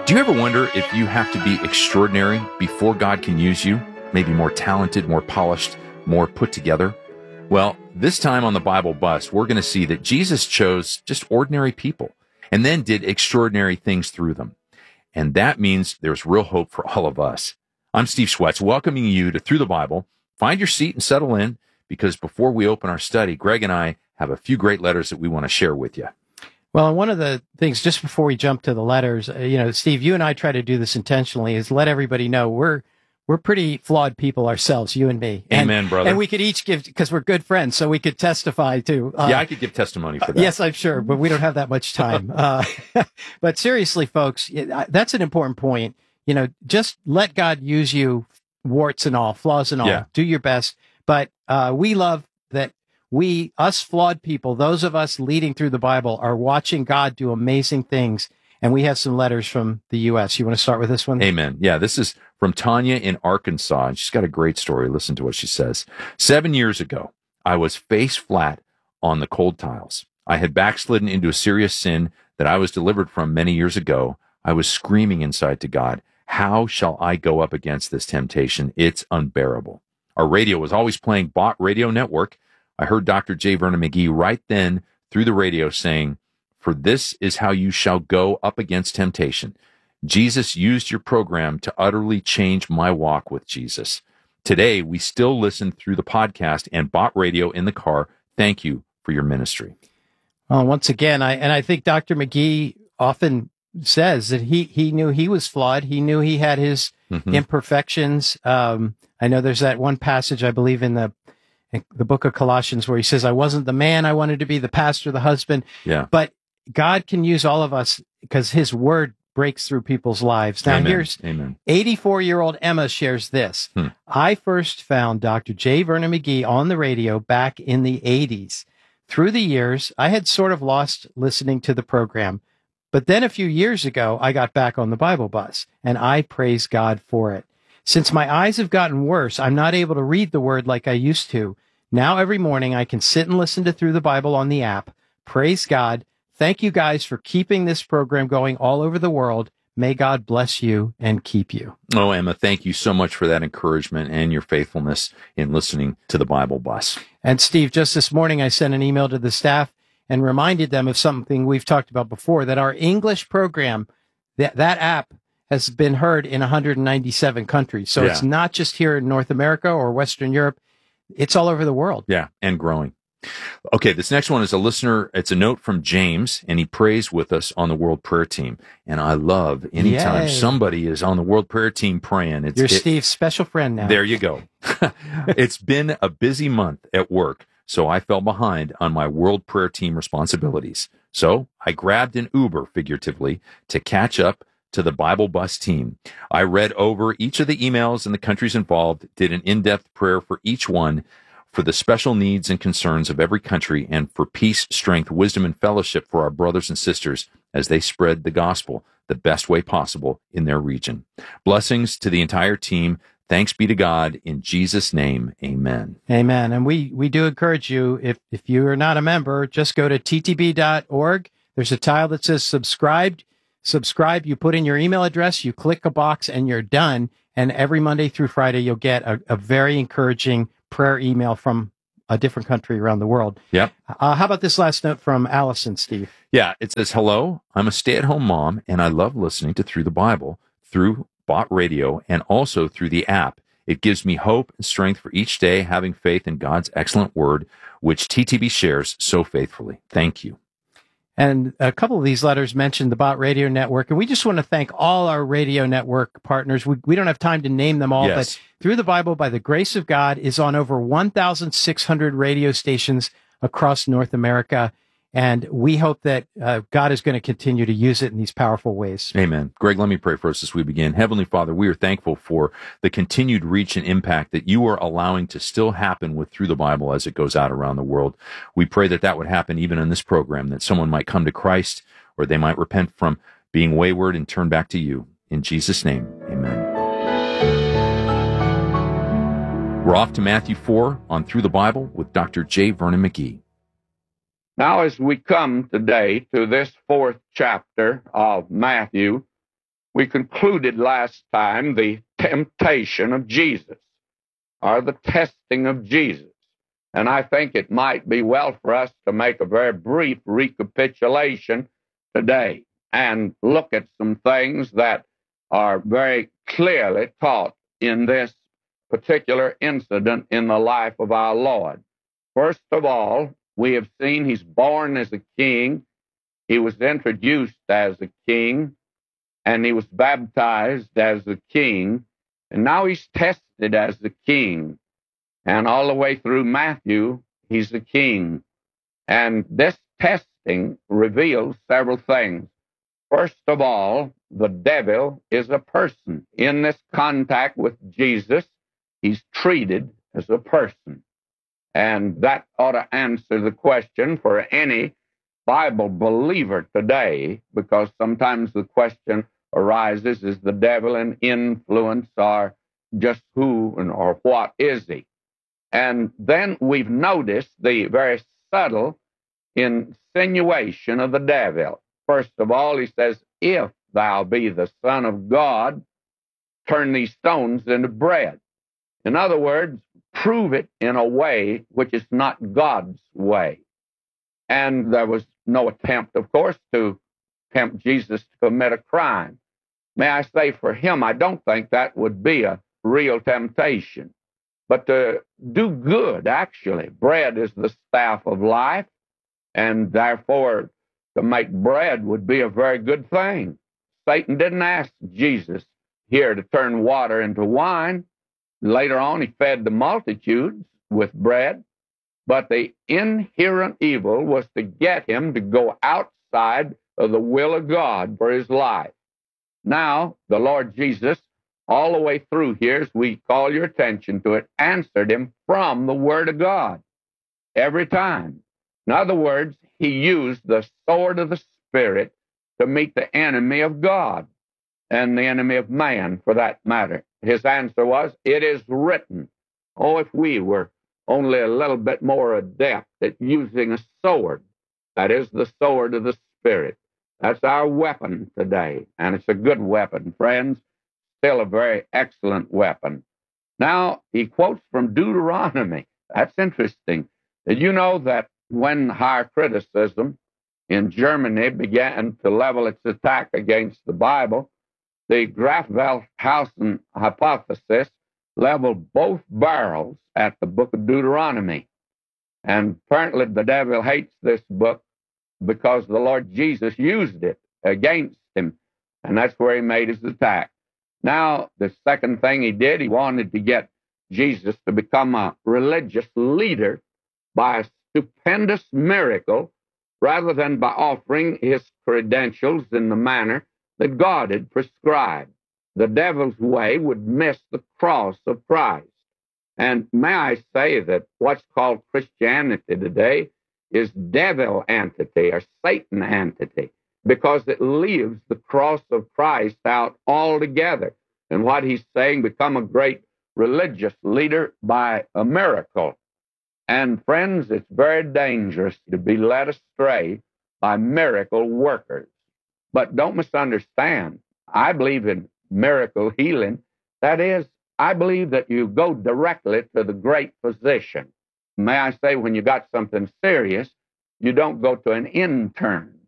Do you ever wonder if you have to be extraordinary before God can use you? Maybe more talented, more polished, more put together? Well, this time on the Bible Bus, we're going to see that Jesus chose just ordinary people and then did extraordinary things through them. And that means there's real hope for all of us. I'm Steve Schwetz, welcoming you to Through the Bible. Find your seat and settle in, because before we open our study, Greg and I have a few great letters that we want to share with you. Well, one of the things, just before we jump to the letters, Steve, you and I try to do this intentionally, is let everybody know we're pretty flawed people ourselves, you and me. Amen, brother. And we could each give, because we're good friends, so we could testify to. Yeah, I could give testimony for that. Yes, I'm sure, but we don't have that much time. But seriously, folks, that's an important point. Just let God use you, warts and all, flaws and all. Yeah. Do your best. But we love that us flawed people, those of us leading through the Bible, are watching God do amazing things. And we have some letters from the U.S. You want to start with this one? Amen. Yeah, this is from Tanya in Arkansas, and she's got a great story. Listen to what she says. 7 years ago, I was face flat on the cold tiles. I had backslidden into a serious sin that I was delivered from many years ago. I was screaming inside to God, how shall I go up against this temptation? It's unbearable. Our radio was always playing Bott Radio Network. I heard Dr. J. Vernon McGee right then through the radio saying, for this is how you shall go up against temptation. Jesus used your program to utterly change my walk with Jesus. Today, we still listen through the podcast and Bott Radio in the car. Thank you for your ministry. Well, once again, I think Dr. McGee often says that he knew he was flawed. He knew he had his imperfections. I know there's that one passage, I believe, in the book of Colossians, where he says, I wasn't the man I wanted to be, the pastor, the husband. Yeah. But God can use all of us because his word breaks through people's lives. Now, here's 84-year-old Emma shares this. I first found Dr. J. Vernon McGee on the radio back in the 80s. Through the years, I had sort of lost listening to the program. But then a few years ago, I got back on the Bible Bus, and I praise God for it. Since my eyes have gotten worse, I'm not able to read the word like I used to. Now every morning I can sit and listen to Through the Bible on the app. Praise God. Thank you guys for keeping this program going all over the world. May God bless you and keep you. Oh, Emma, thank you so much for that encouragement and your faithfulness in listening to the Bible Bus. And Steve, just this morning I sent an email to the staff and reminded them of something we've talked about before, that our English program, that app has been heard in 197 countries. So It's not just here in North America or Western Europe. It's all over the world. Yeah, and growing. Okay, this next one is a listener. It's a note from James, and he prays with us on the World Prayer Team. And I love anytime somebody is on the World Prayer Team praying. You're Steve's special friend now. There you go. It's been a busy month at work, so I fell behind on my World Prayer Team responsibilities. So I grabbed an Uber, figuratively, to catch up to the Bible Bus team. I read over each of the emails and the countries involved, did an in-depth prayer for each one, for the special needs and concerns of every country, and for peace, strength, wisdom, and fellowship for our brothers and sisters as they spread the gospel the best way possible in their region. Blessings to the entire team. Thanks be to God. In Jesus' name, amen. Amen. And we do encourage you, if you are not a member, just go to ttb.org. There's a tile that says subscribed. You put in your email address, you click a box, and you're done. And every Monday through Friday, you'll get a very encouraging prayer email from a different country around the world. Yep. How about this last note from Allison, Steve? Yeah, it says, hello, I'm a stay-at-home mom, and I love listening to Through the Bible, through Bott Radio, and also through the app. It gives me hope and strength for each day, having faith in God's excellent word, which TTB shares so faithfully. Thank you. And a couple of these letters mentioned the Bott Radio Network, and we just want to thank all our radio network partners. We don't have time to name them all, but Through the Bible, by the grace of God, is on over 1,600 radio stations across North America, and we hope that God is going to continue to use it in these powerful ways. Amen. Greg, let me pray for us as we begin. Heavenly Father, we are thankful for the continued reach and impact that you are allowing to still happen with Through the Bible as it goes out around the world. We pray that that would happen even in this program, that someone might come to Christ, or they might repent from being wayward and turn back to you. In Jesus' name, amen. We're off to Matthew 4 on Through the Bible with Dr. J. Vernon McGee. Now, as we come today to this fourth chapter of Matthew, We concluded last time the temptation of Jesus, or the testing of Jesus. And I think it might be well for us to make a very brief recapitulation today and look at some things that are very clearly taught in this particular incident in the life of our Lord. First of all, we have seen he's born as a king. He was introduced as a king, and he was baptized as a king, and now he's tested as the king. And all the way through Matthew, he's the king. And this testing reveals several things. First of all, the devil is a person. In this contact with Jesus, he's treated as a person. And that ought to answer the question for any Bible believer today, because sometimes the question arises, is the devil an influence, or just who and or what is he? And then we've noticed the very subtle insinuation of the devil. First of all, he says, if thou be the Son of God, turn these stones into bread. In other words, prove it in a way which is not God's way. And there was no attempt, of course, to tempt Jesus to commit a crime. May I say, for him, I don't think that would be a real temptation. But to do good, actually. Bread is the staff of life, and therefore to make bread would be a very good thing. Satan didn't ask Jesus here to turn water into wine. Later on, he fed the multitudes with bread, but the inherent evil was to get him to go outside of the will of God for his life. Now, the Lord Jesus, all the way through here, as we call your attention to it, answered him from the Word of God every time. In other words, he used the sword of the Spirit to meet the enemy of God and the enemy of man, for that matter. His answer was, it is written. Oh, if we were only a little bit more adept at using a sword, that is the sword of the Spirit. That's our weapon today, and it's a good weapon, friends. Still a very excellent weapon. Now, he quotes from Deuteronomy. That's interesting. Did you know that when higher criticism in Germany began to level its attack against the Bible, the Graf-Walhausen hypothesis leveled both barrels at the book of Deuteronomy. And apparently the devil hates this book because the Lord Jesus used it against him, and that's where he made his attack. Now, the second thing he did, he wanted to get Jesus to become a religious leader by a stupendous miracle rather than by offering his credentials in the manner that God had prescribed. The devil's way would miss the cross of Christ. And may I say that what's called Christianity today is devil entity or Satan entity, because it leaves the cross of Christ out altogether. And what he's saying, become a great religious leader by a miracle. And friends, it's very dangerous to be led astray by miracle workers. But don't misunderstand. I believe in miracle healing. That is, I believe that you go directly to the great physician. May I say, when you got something serious, you don't go to an intern.